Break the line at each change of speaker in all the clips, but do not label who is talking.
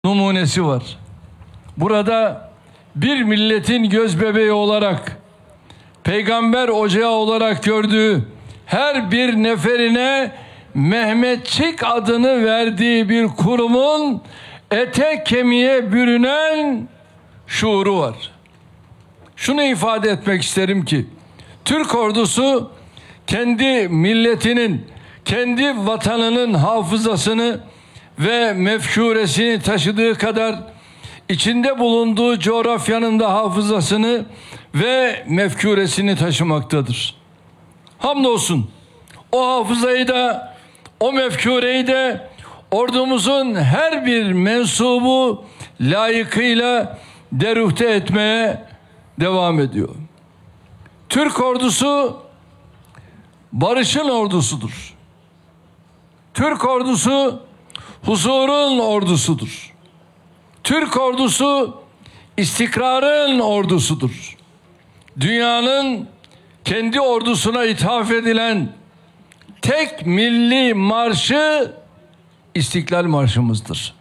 numunesi var. Burada bir milletin gözbebeği olarak, peygamber ocağı olarak gördüğü her bir neferine Mehmetçik adını verdiği bir kurumun ete kemiğe bürünen şuuru var. Şunu ifade etmek isterim ki, Türk ordusu kendi milletinin, kendi vatanının hafızasını ve mefkuresini taşıdığı kadar içinde bulunduğu coğrafyanın da hafızasını ve mefkuresini taşımaktadır. Hamdolsun o hafızayı da, o mefkureyi de ordumuzun her bir mensubu layıkıyla deruhte etmeye devam ediyor. Türk ordusu barışın ordusudur. Türk ordusu huzurun ordusudur. Türk ordusu istikrarın ordusudur. Dünyanın kendi ordusuna ithaf edilen tek milli marşı İstiklal Marşımızdır.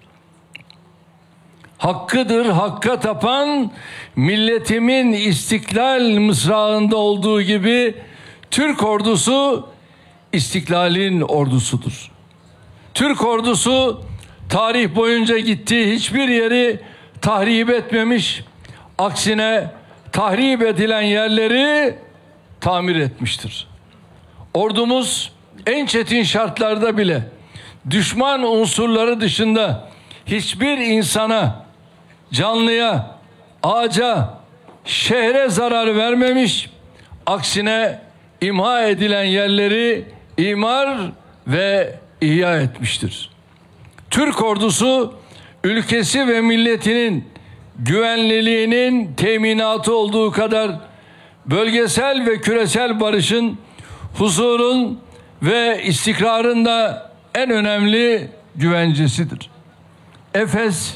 Hakkıdır hakka tapan milletimin istiklal mısrağında olduğu gibi Türk ordusu istiklalin ordusudur. Türk ordusu tarih boyunca gittiği hiçbir yeri tahrip etmemiş, aksine tahrip edilen yerleri tamir etmiştir. Ordumuz en çetin şartlarda bile düşman unsurları dışında hiçbir insana, canlıya, ağaca, şehre zarar vermemiş, aksine imha edilen yerleri imar ve ihya etmiştir. Türk ordusu ülkesi ve milletinin güvenliliğinin teminatı olduğu kadar bölgesel ve küresel barışın, huzurun ve istikrarın da en önemli güvencesidir. Efes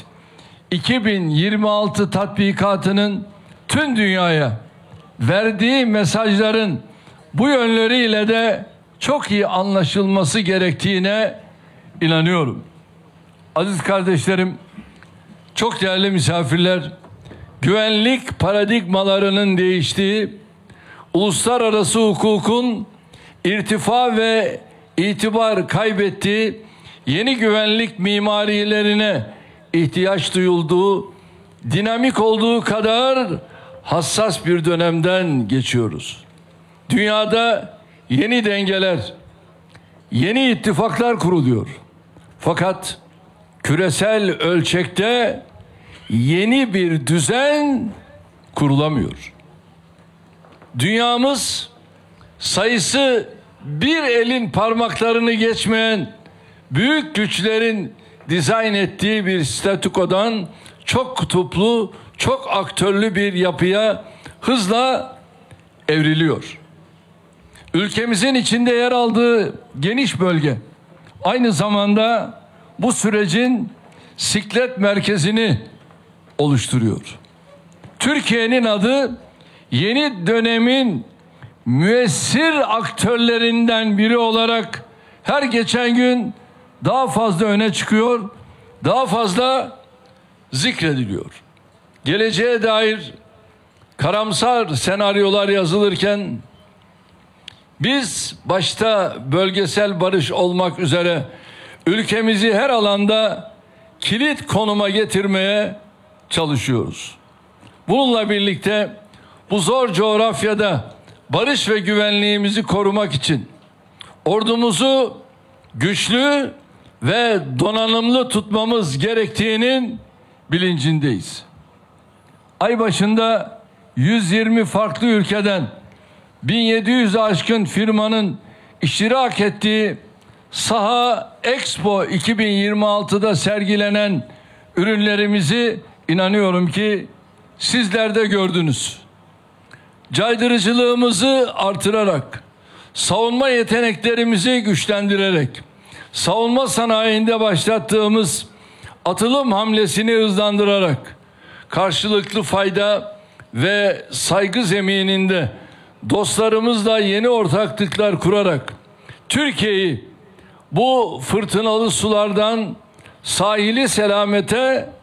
2026 tatbikatının tüm dünyaya verdiği mesajların bu yönleriyle de çok iyi anlaşılması gerektiğine inanıyorum. Aziz kardeşlerim, çok değerli misafirler, güvenlik paradigmalarının değiştiği, uluslararası hukukun irtifa ve itibar kaybettiği, yeni güvenlik mimarilerine ihtiyaç duyulduğu, dinamik olduğu kadar hassas bir dönemden geçiyoruz. Dünyada yeni dengeler, yeni ittifaklar kuruluyor. Fakat küresel ölçekte yeni bir düzen kurulamıyor. Dünyamız sayısı bir elin parmaklarını geçmeyen büyük güçlerin dizayn ettiği bir statükodan çok kutuplu, çok aktörlü bir yapıya hızla evriliyor. Ülkemizin içinde yer aldığı geniş bölge aynı zamanda bu sürecin siklet merkezini oluşturuyor. Türkiye'nin adı yeni dönemin müessir aktörlerinden biri olarak her geçen gün daha fazla öne çıkıyor, daha fazla zikrediliyor. Geleceğe dair karamsar senaryolar yazılırken biz başta bölgesel barış olmak üzere ülkemizi her alanda kilit konuma getirmeye çalışıyoruz. Bununla birlikte bu zor coğrafyada barış ve güvenliğimizi korumak için ordumuzu güçlü ve donanımlı tutmamız gerektiğinin bilincindeyiz. Ay başında 120 farklı ülkeden 1700'e aşkın firmanın iştirak ettiği Saha Expo 2026'da sergilenen ürünlerimizi inanıyorum ki sizler de gördünüz. Caydırıcılığımızı artırarak, savunma yeteneklerimizi güçlendirerek, savunma sanayinde başlattığımız atılım hamlesini hızlandırarak, karşılıklı fayda ve saygı zemininde dostlarımızla yeni ortaklıklar kurarak Türkiye'yi bu fırtınalı sulardan sahili selamete